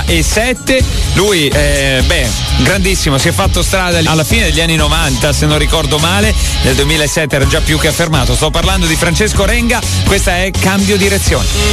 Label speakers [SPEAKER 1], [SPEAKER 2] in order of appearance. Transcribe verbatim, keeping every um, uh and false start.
[SPEAKER 1] duemilasette. Lui, eh, beh, grandissimo, si è fatto strada alla fine degli anni novanta, se non ricordo male. Nel duemilasette era già più che affermato. Sto parlando di Francesco Renga. Questa è Cambio Direzione.